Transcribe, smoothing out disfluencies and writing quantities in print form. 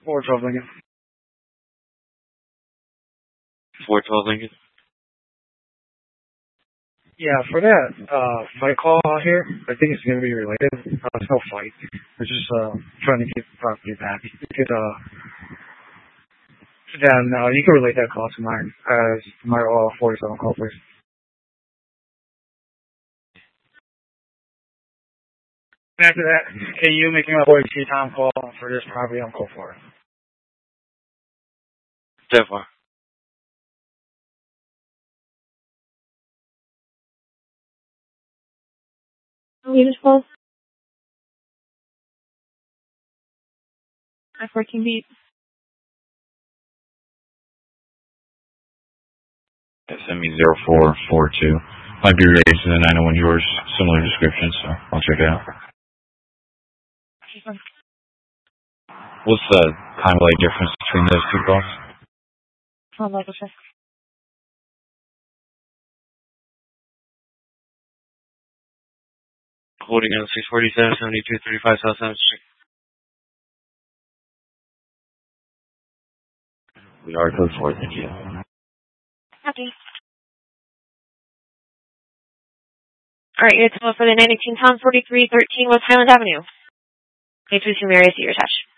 412 Lincoln. 412 Lincoln. Yeah, for that fight call out here, I think it's going to be related. It's no fight. We're just trying to get the property back. You could, then you can relate that call to mine as my 47 call, please. And after that, can you making my 42 time call for this property on call for? Definitely. Unit 12. F14 beat. SME 0442. Might be related to the 901 yours, similar description, so I'll check it out. What's the time delay difference between those two calls? I'll double check. Holding on 647, 7235 South 7th Street. We are code 4, thank you. Okay. Alright, it's for the 918 Tom 4313 West Highland Avenue. H22 Mary, see your touch.